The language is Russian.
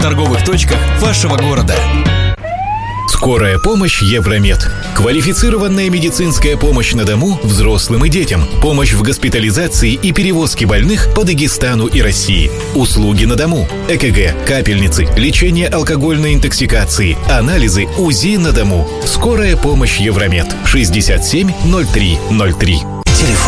торговых точках вашего города. Скорая помощь Евромед. Квалифицированная медицинская помощь на дому взрослым и детям. Помощь в госпитализации и перевозке больных по Дагестану и России. Услуги на дому. ЭКГ, капельницы, лечение алкогольной интоксикации, анализы, УЗИ на дому. Скорая помощь Евромед. 67 03 03. Телефон